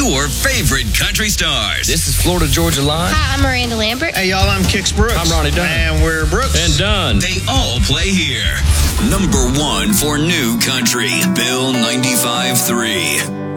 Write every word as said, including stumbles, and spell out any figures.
your favorite country stars. This is Florida Georgia Line. Hi, I'm Miranda Lambert. Hey, y'all, I'm Kix Brooks. I'm Ronnie Dunn. And we're Brooks. And Dunn. They all play here. Number one for new country, Bill ninety-five three.